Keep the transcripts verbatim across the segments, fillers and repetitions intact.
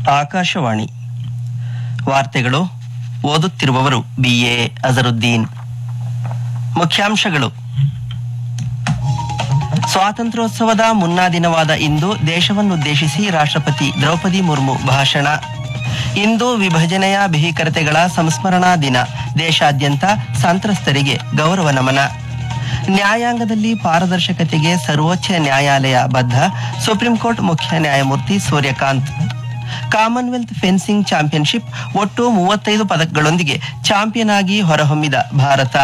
ಆಕಾಶವಾಣಿ ವಾರ್ತೆಗಳು ಓದುತ್ತಿರುವವರು ಬಿಎ ಅಜರುದ್ದೀನ್. ಮುಖ್ಯಾಂಶಗಳು: ಸ್ವಾತಂತ್ರ್ಯೋತ್ಸವದ ಮುನ್ನಾ ದಿನವಾದ ಇಂದು ದೇಶವನ್ನುದ್ದೇಶಿಸಿ ರಾಷ್ಟ್ರಪತಿ ದ್ರೌಪದಿ ಮುರ್ಮು ಭಾಷಣ. ಇಂದು ವಿಭಜನೆಯ ಭೀಕರತೆಗಳ ಸಂಸ್ಮರಣಾ ದಿನ, ದೇಶಾದ್ಯಂತ ಸಂತ್ರಸ್ತರಿಗೆ ಗೌರವ ನಮನ. ನ್ಯಾಯಾಂಗದಲ್ಲಿ ಪಾರದರ್ಶಕತೆಗೆ ಸರ್ವೋಚ್ಚ ನ್ಯಾಯಾಲಯ ಬದ್ಧ, ಸುಪ್ರೀಂ ಕೋರ್ಟ್ ಮುಖ್ಯ ನ್ಯಾಯಮೂರ್ತಿ ಸೂರ್ಯಕಾಂತ್. ಕಾಮನ್ವೆಲ್ತ್ ಫೆನ್ಸಿಂಗ್ ಚಾಂಪಿಯನ್ಶಿಪ್, ಒಟ್ಟು ಮೂವತ್ತೈದು ಪದಕಗಳೊಂದಿಗೆ ಚಾಂಪಿಯನ್ ಆಗಿ ಹೊರಹೊಮ್ಮಿದ ಭಾರತ.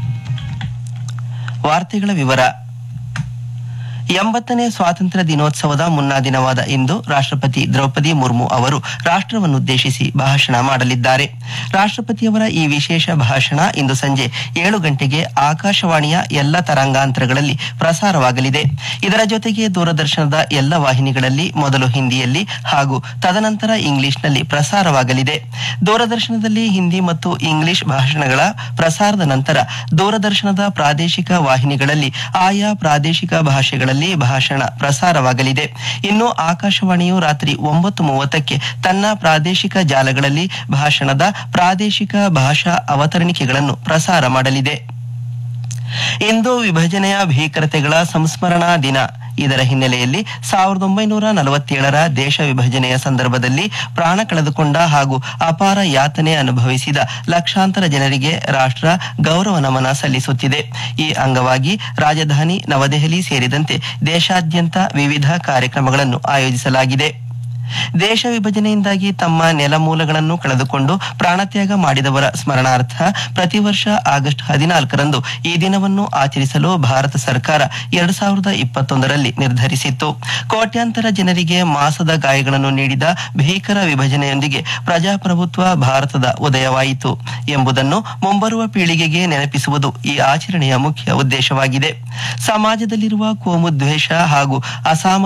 ವಾರ್ತೆಗಳ ವಿವರ. ಎಂಬತ್ತನೇ ಸ್ವಾತಂತ್ರ್ಯ ದಿನೋತ್ಸವದ ಮುನ್ನಾ ದಿನವಾದ ಇಂದು ರಾಷ್ಟ್ರಪತಿ ದ್ರೌಪದಿ ಮುರ್ಮು ಅವರು ರಾಷ್ಟ್ರವನ್ನುದ್ದೇಶಿಸಿ ಭಾಷಣ ಮಾಡಲಿದ್ದಾರೆ. ರಾಷ್ಟ್ರಪತಿಯವರ ಈ ವಿಶೇಷ ಭಾಷಣ ಇಂದು ಸಂಜೆ ಏಳು ಗಂಟೆಗೆ ಆಕಾಶವಾಣಿಯ ಎಲ್ಲ ತರಂಗಾಂತರಗಳಲ್ಲಿ ಪ್ರಸಾರವಾಗಲಿದೆ. ಇದರ ಜೊತೆಗೆ ದೂರದರ್ಶನದ ಎಲ್ಲ ವಾಹಿನಿಗಳಲ್ಲಿ ಮೊದಲು ಹಿಂದಿಯಲ್ಲಿ ಹಾಗೂ ತದನಂತರ ಇಂಗ್ಲಿಷ್ನಲ್ಲಿ ಪ್ರಸಾರವಾಗಲಿದೆ. ದೂರದರ್ಶನದಲ್ಲಿ ಹಿಂದಿ ಮತ್ತು ಇಂಗ್ಲಿಷ್ ಭಾಷಣಗಳ ಪ್ರಸಾರದ ನಂತರ ದೂರದರ್ಶನದ ಪ್ರಾದೇಶಿಕ ವಾಹಿನಿಗಳಲ್ಲಿ ಆಯಾ ಪ್ರಾದೇಶಿಕ ಭಾಷೆಗಳಲ್ಲಿ ಭಾಷಣ ಪ್ರಸಾರವಾಗಲಿದೆ. ಇನ್ನು ಆಕಾಶವಾಣಿಯು ರಾತ್ರಿ ಒಂಬತ್ತು ಮೂವತ್ತಕ್ಕೆ ತನ್ನ ಪ್ರಾದೇಶಿಕ ಜಾಲಗಳಲ್ಲಿ ಭಾಷಣದ ಪ್ರಾದೇಶಿಕ ಭಾಷಾ ಅವತರಣಿಕೆಗಳನ್ನು ಪ್ರಸಾರ ಮಾಡಲಿದೆ. ಇಂದು ವಿಭಜನೆಯ ಭೀಕರತೆಗಳ ಸಂಸ್ಮರಣಾ ದಿನ. ಇದರ ಹಿನ್ನೆಲೆಯಲ್ಲಿ ಸಾವಿರದ ಒಂಬೈನೂರ ನಲವತ್ತೇಳರ ದೇಶ ವಿಭಜನೆಯ ಸಂದರ್ಭದಲ್ಲಿ ಪ್ರಾಣ ಕಳೆದುಕೊಂಡ ಹಾಗೂ ಅಪಾರ ಯಾತನೆ ಅನುಭವಿಸಿದ ಲಕ್ಷಾಂತರ ಜನರಿಗೆ ರಾಷ್ಟ್ರ ಗೌರವ ನಮನ ಸಲ್ಲಿಸುತ್ತಿದೆ. ಈ ಅಂಗವಾಗಿ ರಾಜಧಾನಿ ನವದೆಹಲಿ ಸೇರಿದಂತೆ ದೇಶಾದ್ಯಂತ ವಿವಿಧ ಕಾರ್ಯಕ್ರಮಗಳನ್ನು ಆಯೋಜಿಸಲಾಗಿದೆ. ದೇಶ ವಿಭಜನೆಯಿಂದಾಗಿ ತಮ್ಮ ನೆಲಮೂಲಗಳನ್ನು ಕಳೆದುಕೊಂಡು ಪ್ರಾಣತ್ಯಾಗ ಮಾಡಿದವರ ಸ್ಮರಣಾರ್ಥ ಪ್ರತಿ ವರ್ಷ ಆಗಸ್ಟ್ ಹದಿನಾಲ್ಕರಂದು ಈ ದಿನವನ್ನು ಆಚರಿಸಲು ಭಾರತ ಸರ್ಕಾರ ಎರಡು ಸಾವಿರದ ಇಪ್ಪತ್ತೊಂದರಲ್ಲಿ ನಿರ್ಧರಿಸಿತ್ತು. ಕೋಟ್ಯಾಂತರ ಜನರಿಗೆ ಮಾಸದ ಗಾಯಗಳನ್ನು ನೀಡಿದ ಭೀಕರ ವಿಭಜನೆಯೊಂದಿಗೆ ಪ್ರಜಾಪ್ರಭುತ್ವ ಭಾರತದ ಉದಯವಾಯಿತು ಎಂಬುದನ್ನು ಮುಂಬರುವ ಪೀಳಿಗೆಗೆ ನೆನಪಿಸುವುದು ಈ ಆಚರಣೆಯ ಮುಖ್ಯ ಉದ್ದೇಶವಾಗಿದೆ. ಸಮಾಜದಲ್ಲಿರುವ ಕೋಮು ದ್ವೇಷ ಹಾಗೂ ಅಸಾಮ